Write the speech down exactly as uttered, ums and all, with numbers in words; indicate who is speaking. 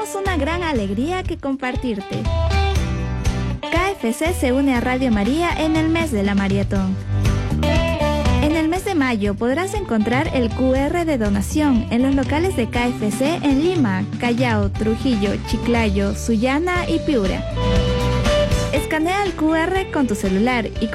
Speaker 1: tenemos una gran alegría que compartirte. K F C se une a Radio María en el mes de la maratón. En el mes de mayo podrás encontrar el Q R de donación en los locales de K F C en Lima, Callao, Trujillo, Chiclayo, Sullana y Piura. Escanea el Q R con tu celular y